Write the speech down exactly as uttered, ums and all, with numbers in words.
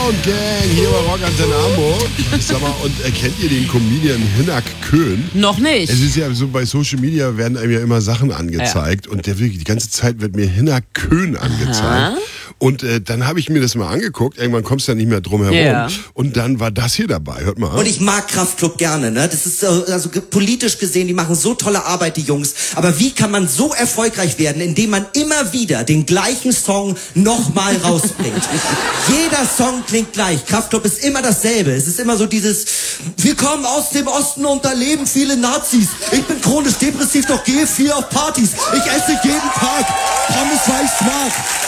und Gang hier bei Rock Antenne Hamburg. Sag mal, und erkennt ihr den Comedian Hinak Köhn? Noch nicht. Es ist ja so, bei Social Media werden einem ja immer Sachen angezeigt ja. und der wirklich, die ganze Zeit wird mir Hinak Köhn angezeigt. Aha. Und äh, dann habe ich mir das mal angeguckt, irgendwann kommst du ja nicht mehr drum herum. Yeah. Und dann war das hier dabei, hört mal an. Und ich mag Kraftklub gerne, ne? Das ist äh, also politisch gesehen, die machen so tolle Arbeit, die Jungs. Aber wie kann man so erfolgreich werden, indem man immer wieder den gleichen Song nochmal rausbringt? Jeder Song klingt gleich. Kraftklub ist immer dasselbe. Es ist immer so dieses, wir kommen aus dem Osten und da leben viele Nazis. Ich bin chronisch depressiv, doch gehe viel auf Partys. Ich esse jeden Tag Pommes, weil ich's mag.